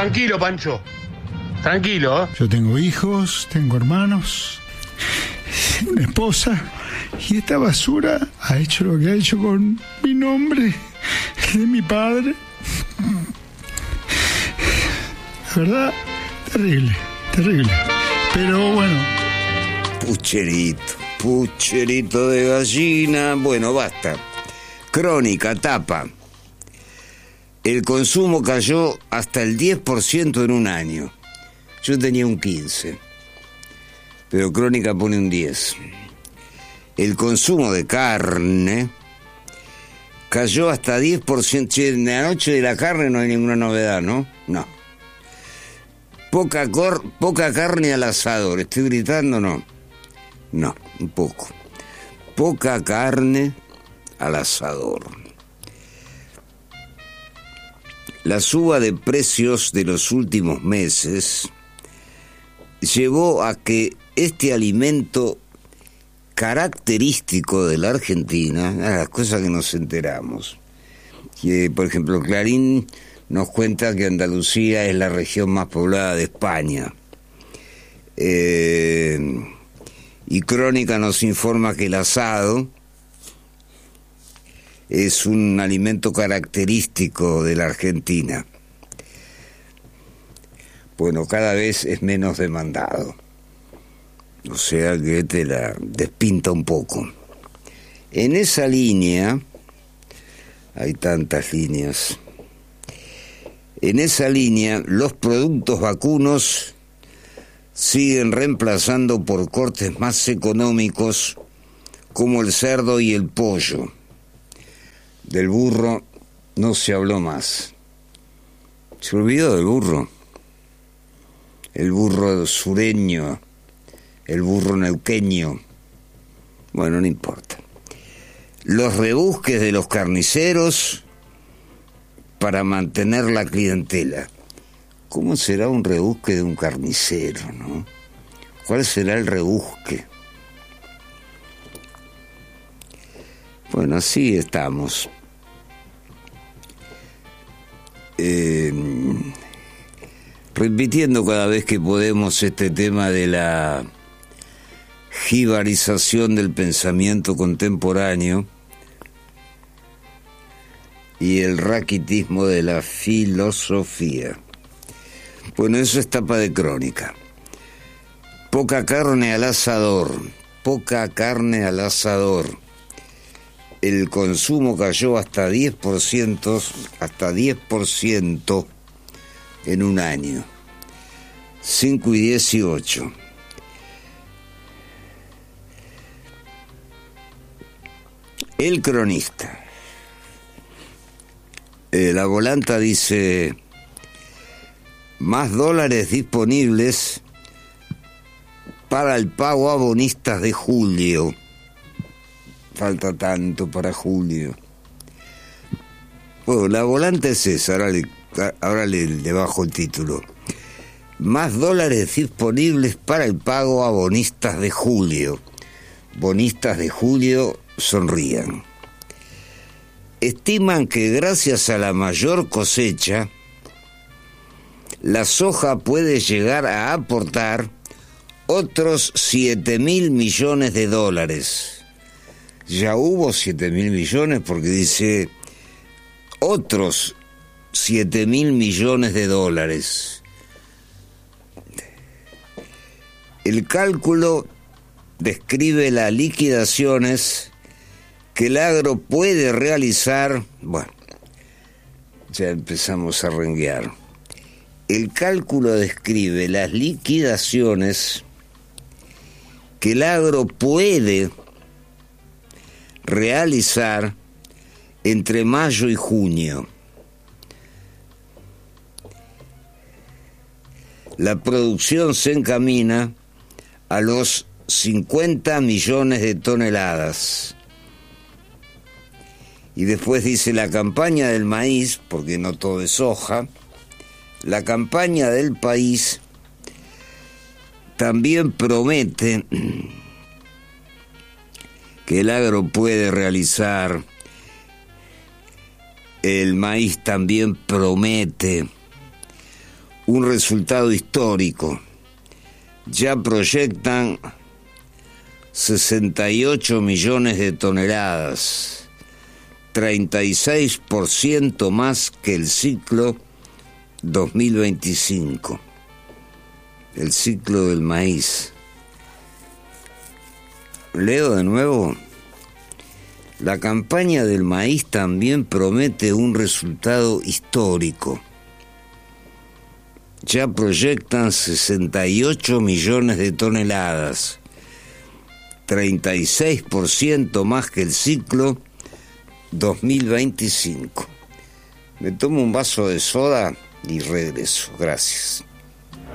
Tranquilo, Pancho. Tranquilo, ¿eh? Yo tengo hijos, tengo hermanos, una esposa, y esta basura ha hecho lo que ha hecho con mi nombre, de mi padre. La verdad, terrible, terrible. Pero bueno. Pucherito de gallina. Bueno, basta. Crónica, tapa. El consumo cayó hasta el 10% en un año. Yo tenía un 15%, pero Crónica pone un 10%. El consumo de carne cayó hasta 10%. Che, en la noche de la carne no hay ninguna novedad, ¿no? No. Poca carne al asador. ¿Estoy gritando? No. No, un poco. Poca carne al asador. La suba de precios de los últimos meses llevó a que este alimento característico de la Argentina, a las cosas que nos enteramos, que por ejemplo Clarín nos cuenta que Andalucía es la región más poblada de España, y Crónica nos informa que el asado es un alimento característico de la Argentina. Bueno, cada vez es menos demandado. O sea que te la despinta un poco. En esa línea, hay tantas líneas, en esa línea los productos vacunos siguen reemplazando por cortes más económicos como el cerdo y el pollo. Del burro no se habló más. Se olvidó del burro. El burro sureño, el burro neuqueño. Bueno, no importa. Los rebusques de los carniceros para mantener la clientela. ¿Cómo será un rebusque de un carnicero, no? ¿Cuál será el rebusque? Bueno, así estamos. Repitiendo cada vez que podemos este tema de la jibarización del pensamiento contemporáneo y el raquitismo de la filosofía. Bueno, eso es tapa de Crónica. Poca carne al asador, poca carne al asador. El consumo cayó hasta 10% en un año. 5:18. El cronista. La volanta dice: más dólares disponibles para el pago a bonistas de julio. Falta tanto para julio. Bueno, la volanta es esa, ahora le bajo el título. Más dólares disponibles para el pago a bonistas de julio. Bonistas de julio sonrían. Estiman que gracias a la mayor cosecha, la soja puede llegar a aportar otros 7.000 millones de dólares. Ya hubo 7.000 millones porque dice otros 7.000 millones de dólares. El cálculo describe las liquidaciones que el agro puede realizar. Bueno, ya empezamos a renguear. El cálculo describe las liquidaciones que el agro puede realizar entre mayo y junio. La producción se encamina a los 50 millones de toneladas. Y después dice la campaña del maíz, porque no todo es soja, la campaña del país también promete que el agro puede realizar, el maíz también promete un resultado histórico. Ya proyectan 68 millones de toneladas, 36% más que el ciclo 2025, el ciclo del maíz. Leo de nuevo. La campaña del maíz también promete un resultado histórico. Ya proyectan 68 millones de toneladas, 36% más que el ciclo 2025. Me tomo un vaso de soda y regreso. Gracias.